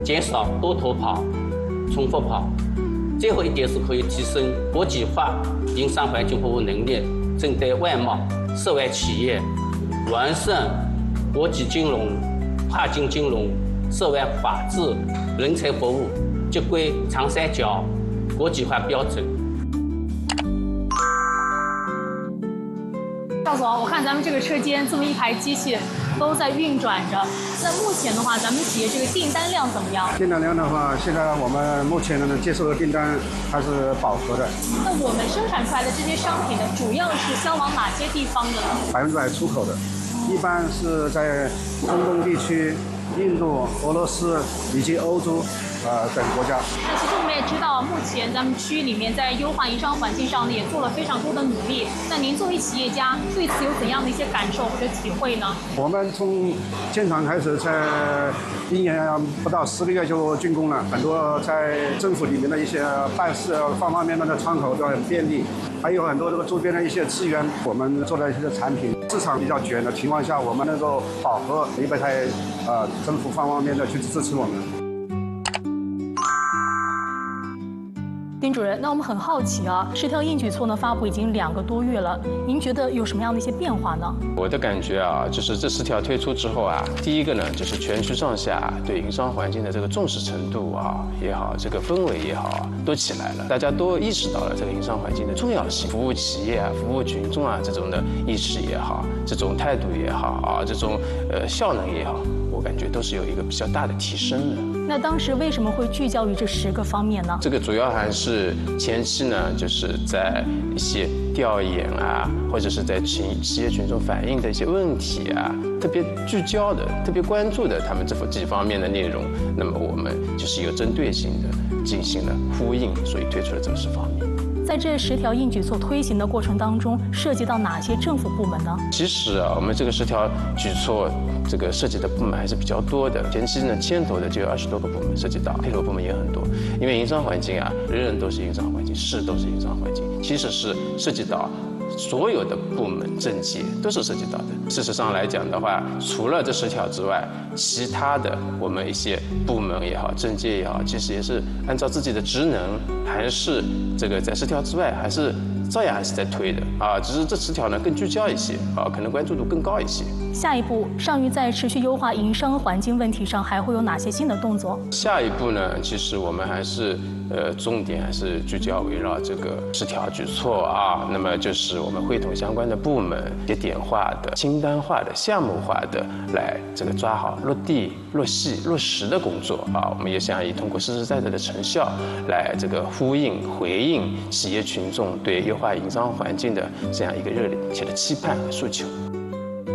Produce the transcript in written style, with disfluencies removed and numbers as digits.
减少多头跑、重复跑。最后一点是可以提升国际化营商环境服务能力，针对外贸、涉外企业，完善国际金融、跨境金融、涉外法治、人才服务，接轨长三角国际化标准。 赵总，我看咱们这个车间这么一排机器都在运转着。那目前的话，咱们企业这个订单量怎么样？ 订单量的话，现在我们目前呢接受的订单还是饱和的。 那我们生产出来的这些商品呢，主要是销往哪些地方的呢 100%出口的，一般是在中东地区、印度、俄罗斯以及欧洲等国家。 那其实我们也知道，目前咱们区域里面在优化营商环境上呢，也做了非常多的努力。那您作为企业家，对此有怎样的一些感受或者体会呢？ 我们从建厂开始，在1年不到10个月就竣工了，很多在政府里面的一些办事方方面面的窗口都很便利，还有很多这个周边的一些资源，我们做的一些产品，市场比较卷的情况下，我们能够饱和，离不开政府方方面面的去支持我们。 丁主任，那我们很好奇啊，10条硬举措呢发布已经2个多月了，您觉得有什么样的一些变化呢？ 我的感觉啊，就是这10条推出之后啊，第一个呢，就是全区上下对营商环境的这个重视程度啊也好，这个氛围也好啊，都起来了，大家都意识到了这个营商环境的重要性，服务企业啊、服务群众啊这种的意识也好，这种态度也好啊，这种效能也好，我感觉都是有一个比较大的提升的。 那当时为什么会聚焦于这10个方面呢？ 这个主要还是前期呢，就是在一些调研啊，或者是在企业群众反映的一些问题啊，特别聚焦的、特别关注的他们这几方面的内容，那么我们就是有针对性的进行了呼应，所以推出了这10方面。 在这10条硬举措推行的过程当中，涉及到哪些政府部门呢？ 其实啊，我们这个10条举措，这个涉及的部门还是比较多的。前期呢，牵头的就有20多个部门涉及到，配合部门也很多。因为营商环境啊，人人都是营商环境，事都是营商环境，其实是涉及到所有的部门政界都是涉及到的。事实上来讲的话，除了这10条之外，其他的我们一些部门也好，政界也好，其实也是按照自己的职能，还是这个在10条之外，还是照样还是在推的啊。只是这10条呢更聚焦一些啊，可能关注度更高一些。 下一步，上虞在持续优化营商环境问题上还会有哪些新的动作？ 下一步呢，其实我们还是重点还是聚焦围绕这个10条举措啊，那么就是我们会同相关的部门节点化的、清单化的、项目化的来这个抓好落地、落细、落实的工作啊。我们也想以通过实实在在的成效来这个呼应、回应企业群众对优化营商环境的这样一个热切的期盼和诉求。